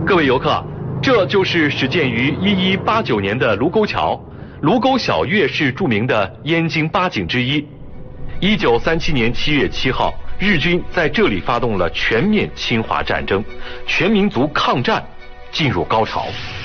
各位游客，这就是始建于1189年的卢沟桥。卢沟晓月是著名的燕京八景之一。1937年7月7号，日军在这里发动了全面侵华战争，全民族抗战进入高潮。